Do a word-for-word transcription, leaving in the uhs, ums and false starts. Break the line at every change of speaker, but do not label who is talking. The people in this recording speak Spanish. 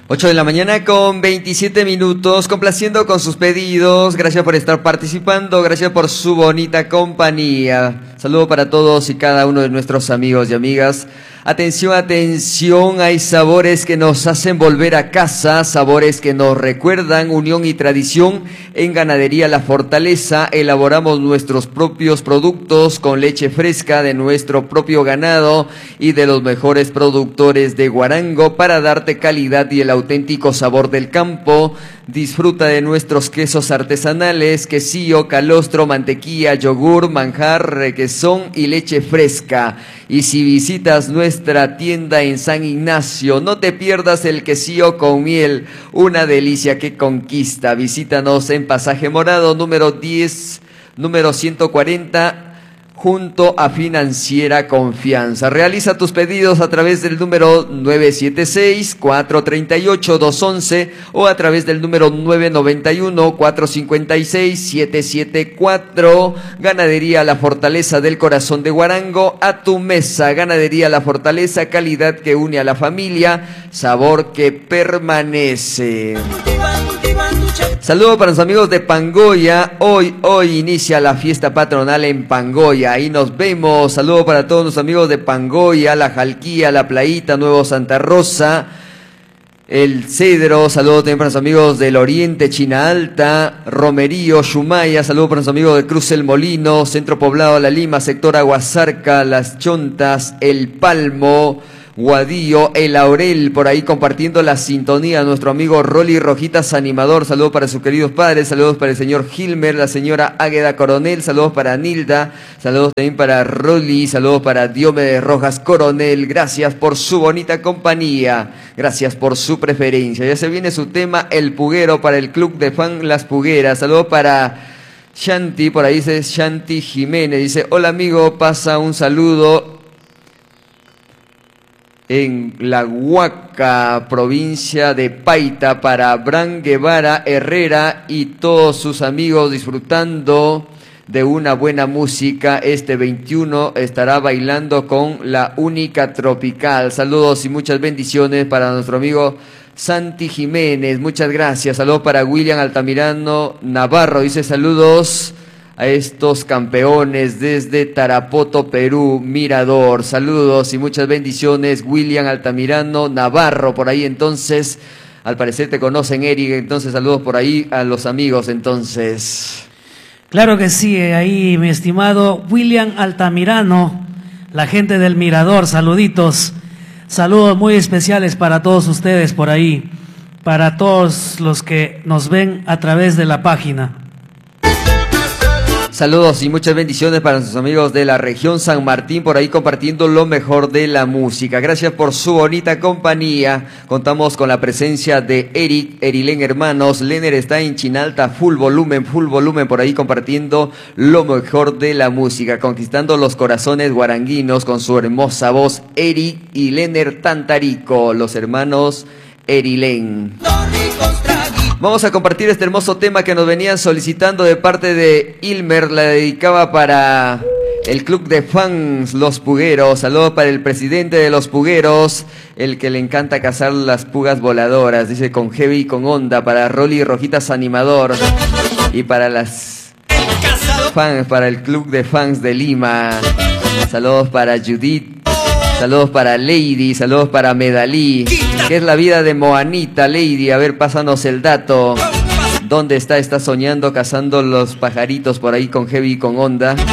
ocho de la mañana con veintisiete minutos, complaciendo con sus pedidos. Gracias por estar participando, gracias por su bonita compañía. Saludo para todos y cada uno de nuestros amigos y amigas. Atención, atención, hay sabores que nos hacen volver a casa, sabores que nos recuerdan unión y tradición. En Ganadería La Fortaleza elaboramos nuestros propios productos con leche fresca de nuestro propio ganado y de los mejores productores de Huarango para darte calidad y el auténtico sabor del campo. Disfruta de nuestros quesos artesanales, quesillo, calostro, mantequilla, yogur, manjar, requesón y leche fresca. Y si visitas nuestra tienda en San Ignacio, no te pierdas el quesillo con miel, una delicia que conquista. Visítanos en Pasaje Morado, número diez, número ciento cuarenta, junto a Financiera Confianza. Realiza tus pedidos a través del número nueve siete seis, cuatro tres ocho, dos uno uno o a través del número nueve nueve uno, cuatro cinco seis, siete siete cuatro. Ganadería La Fortaleza del corazón de Huarango, a tu mesa. Ganadería La Fortaleza, calidad que une a la familia, sabor que permanece. Saludos para los amigos de Pangoya. Hoy, hoy inicia la fiesta patronal en Pangoya. Ahí nos vemos. Saludos para todos los amigos de Pangoya, La Jalquía, La Playita, Nuevo Santa Rosa, El Cedro. Saludos también para los amigos del Oriente, China Alta, Romerío, Shumaya. Saludos para los amigos de Cruz El Molino, Centro Poblado La Lima, sector Aguasarca, Las Chontas, El Palmo, Guadillo, El Laurel, por ahí compartiendo la sintonía. Nuestro amigo Rolly Rojitas Animador, saludos para sus queridos padres, saludos para el señor Gilmer, la señora Águeda Coronel, saludos para Nilda, saludos también para Rolly, saludos para Diomedes Rojas Coronel. Gracias por su bonita compañía, gracias por su preferencia. Ya se viene su tema, El Puguero, para el club de fan Las Pugueras. Saludos para Shanti, por ahí dice Shanti Jiménez, dice: hola amigo, pasa un saludo en La Huaca, provincia de Paita, para Abraham Guevara Herrera y todos sus amigos, disfrutando de una buena música. Este veintiuno estará bailando con La Única Tropical. Saludos y muchas bendiciones para nuestro amigo Santi Jiménez, muchas gracias. Saludos para William Altamirano Navarro, dice: saludos a estos campeones desde Tarapoto, Perú, Mirador. Saludos y muchas bendiciones, William Altamirano Navarro. Por ahí entonces, al parecer te conocen, Eric, entonces saludos por ahí a los amigos entonces.
Claro que sí, ahí mi estimado William Altamirano, la gente del Mirador, saluditos. Saludos muy especiales para todos ustedes por ahí, para todos los que nos ven a través de la página.
Saludos y muchas bendiciones para nuestros amigos de la región San Martín, por ahí compartiendo lo mejor de la música. Gracias por su bonita compañía. Contamos con la presencia de Eric, Erilén Hermanos. Lener está en Chinalta, full volumen, full volumen, por ahí compartiendo lo mejor de la música, conquistando los corazones guaranguinos con su hermosa voz. Eric y Lener Tantarico, los hermanos Erilén. Vamos a compartir este hermoso tema que nos venían solicitando de parte de Ilmer. La dedicaba para el club de fans Los Pugueros. Saludos para el presidente de Los Pugueros, el que le encanta cazar las pugas voladoras. Dice: con heavy y con onda. Para Rolly Rojitas Animador. Y para las fans, para el club de fans de Lima. Saludos para Judith. Saludos para Lady, saludos para Medalí. ¿Qué es la vida de Moanita, Lady? A ver, pásanos el dato. ¿Dónde está? Está soñando, cazando los pajaritos por ahí con heavy y con onda.